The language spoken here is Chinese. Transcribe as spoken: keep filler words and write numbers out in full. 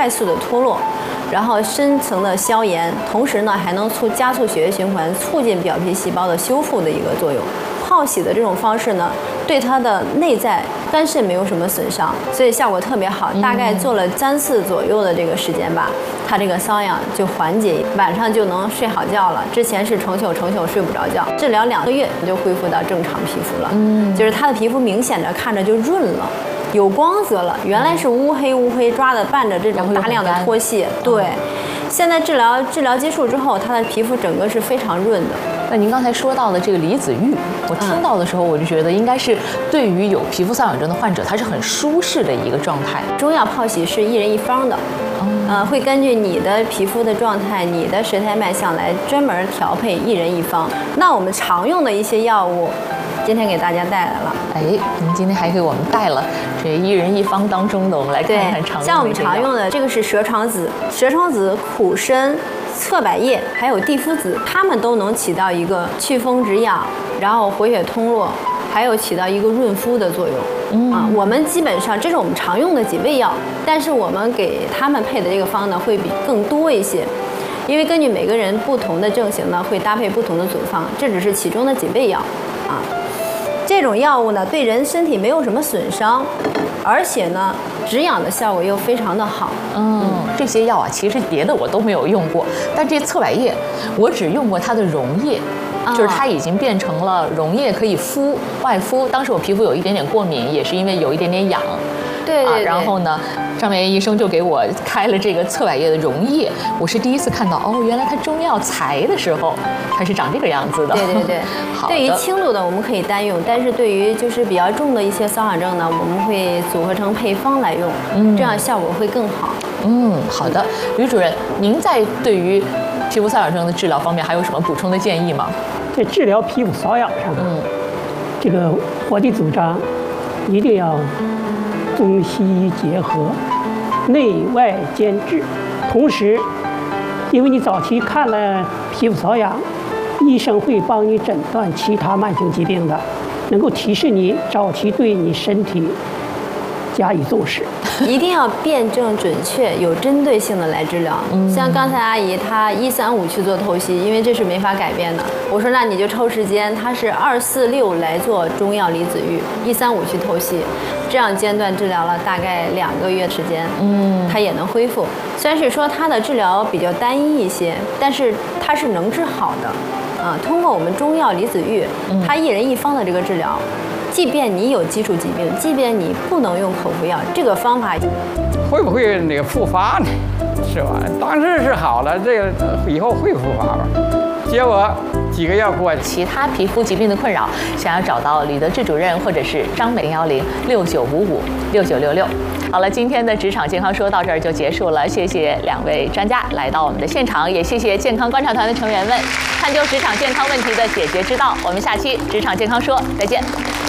快速的脱落，然后深层的消炎，同时呢还能促加速血液循环，促进表皮细胞的修复的一个作用。泡洗的这种方式呢，对它的内在肝肾没有什么损伤，所以效果特别好。大概做了三次左右的这个时间吧，它这个瘙痒就缓解，晚上就能睡好觉了。之前是成宿成宿睡不着觉，治疗两个月就恢复到正常皮肤了。嗯，就是它的皮肤明显的看着就润了。有光泽了，原来是乌黑乌黑，抓的伴着这种大量的脱屑。对，现在治疗治疗结束之后，它的皮肤整个是非常润的。 那您刚才说到的这个梨子浴，我听到的时候我就觉得应该是对于有皮肤瘙痒症的患者，它是很舒适的一个状态。 中药泡洗是一人一方的，呃，会根据你的皮肤的状态、你的舌苔脉象来专门调配一人一方。那我们常用的一些药物，今天给大家带来了。 哎，您今天还给我们带了这一人一方当中的，我们来看看常用的。 像我们常用的这个是蛇床子、蛇床子、苦参、侧柏叶还有地肤子，它们都能起到一个祛风止痒，然后活血通络，还有起到一个润肤的作用。嗯啊，我们基本上这是我们常用的几味药，但是我们给他们配的这个方呢会比更多一些，因为根据每个人不同的症型呢，会搭配不同的组方，这只是其中的几味药啊。这种药物呢，对人身体没有什么损伤，而且呢，止痒的效果又非常的好。 嗯，这些药啊，其实别的我都没有用过，但这侧柏叶我只用过它的溶液。就是它已经变成了溶液，可以敷外敷。当时我皮肤有一点点过敏，也是因为有一点点痒。 对对对。 啊，然后呢，张美医生就给我开了这个侧柏叶的溶液。我是第一次看到，哦，原来它中药材的时候它是长这个样子的。 对对对。 好。 对于轻度的我们可以单用，但是对于就是比较重的一些瘙痒症呢，我们会组合成配方来用，嗯，这样效果会更好。 嗯，好的，吕主任，您在对于皮肤瘙痒症的治疗方面还有什么补充的建议吗？ 在治疗皮肤瘙痒上，嗯，这个我的主张一定要中西医结合，内外兼治。同时，因为你早期看了皮肤瘙痒，医生会帮你诊断其他慢性疾病的，能够提示你早期对你身体加以重视。 一定要辩证准确、有针对性的来治疗。嗯，像刚才阿姨她一三五去做透析，因为这是没法改变的。我说那你就抽时间，她是二四六来做中药离子浴，一三五去透析，这样间断治疗了大概两个月时间，嗯，她也能恢复。虽然是说她的治疗比较单一一些，但是她是能治好的。啊，通过我们中药离子浴，它一人一方的这个治疗，即便你有基础疾病，即便你不能用口服药，这个方法会不会那个复发呢？是吧？当时是好了，这个以后会复发吧？结果几个月过去， 其他皮肤疾病的困扰，想要找到李德志主任或者是张美幺零六九五五六九六六。好了，今天的职场健康说到这儿就结束了，谢谢两位专家来到我们的现场，也谢谢健康观察团的成员们探究职场健康问题的解决之道。我们下期职场健康说再见。